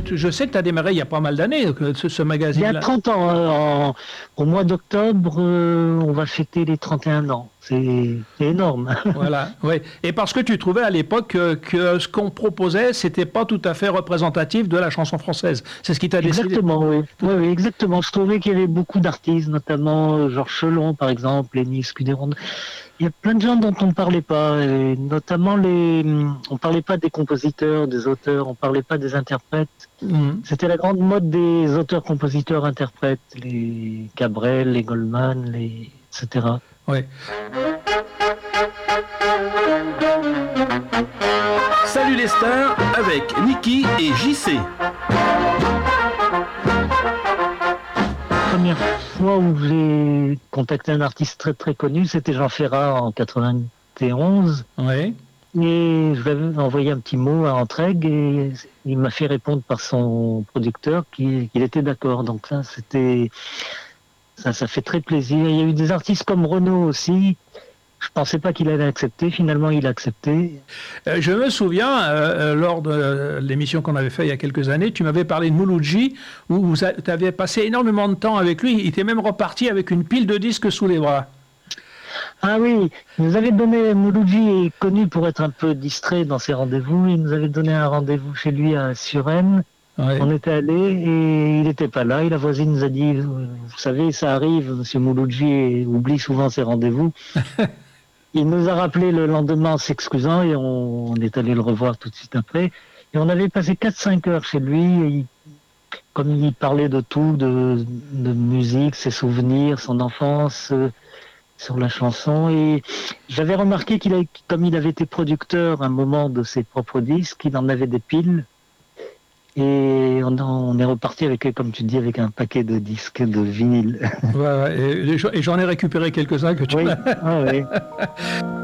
je sais que tu as démarré il y a pas mal d'années, ce Il y magazine-là. a 30 ans, au mois d'octobre, on va fêter les 31 ans. C'est énorme. Voilà, oui. Et parce que tu trouvais à l'époque que ce qu'on proposait, c'était pas tout à fait représentatif de la chanson française. C'est ce qui t'a décidé. Exactement, oui. Oui, oui, exactement. Je trouvais qu'il y avait beaucoup d'artistes, notamment Georges Chelon, par exemple, Lénie Scudéron. Il y a plein de gens dont on ne parlait pas, et notamment on parlait pas des compositeurs, des auteurs, on parlait pas des interprètes. Mhm. C'était la grande mode des auteurs, compositeurs, interprètes, les Cabrel, les Goldman, etc. Ouais. Salut les stars avec Niki et JC. Première fois où j'ai contacté un artiste très très connu, c'était Jean Ferrat en 91. Ouais. Et je lui avais envoyé un petit mot à Entraigues et il m'a fait répondre par son producteur qu'il était d'accord. Donc ça fait très plaisir. Il y a eu des artistes comme Renaud aussi. Je pensais pas qu'il allait accepter. Finalement, il a accepté. Je me souviens, lors de l'émission qu'on avait fait il y a quelques années, tu m'avais parlé de Mouloudji, où tu avais passé énormément de temps avec lui. Il était même reparti avec une pile de disques sous les bras. Ah oui, il nous avait donné, Mouloudji est connu pour être un peu distrait dans ses rendez-vous. Il nous avait donné un rendez-vous chez lui à Suresnes. Ouais. On était allé et il n'était pas là. Et la voisine nous a dit, vous savez, ça arrive, monsieur Mouloudji oublie souvent ses rendez-vous. Il nous a rappelé le lendemain en s'excusant et on est allé le revoir tout de suite après. Et on avait passé 4-5 heures chez lui. Et comme il parlait de tout, de musique, ses souvenirs, son enfance, sur la chanson. Et j'avais remarqué comme il avait été producteur à un moment de ses propres disques, il en avait des piles. Et on est reparti avec, comme tu dis, avec un paquet de disques de vinyle. Ouais, ouais. Et j'en ai récupéré quelques-uns que tu Oui, m'as. ah, oui.